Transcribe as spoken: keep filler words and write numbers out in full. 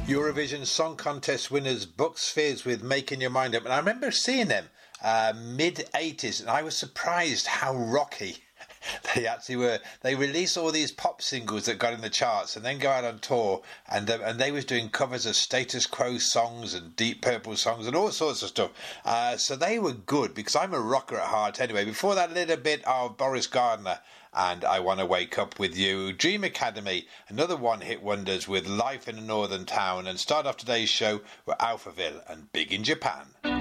Eurovision Song Contest winners Bucks Fizz with Making Your Mind Up. And I remember seeing them uh, mid eighties, and I was surprised how rocky they actually were. They released all these pop singles that got in the charts and then go out on tour, and uh, and they was doing covers of Status Quo songs and Deep Purple songs and all sorts of stuff. Uh, so they were good, because I'm a rocker at heart anyway. Before that, a little bit of Boris Gardner and I Want to Wake Up With You. Dream Academy, another one-hit wonders with Life in a Northern Town. And start off today's show with Alphaville and Big in Japan.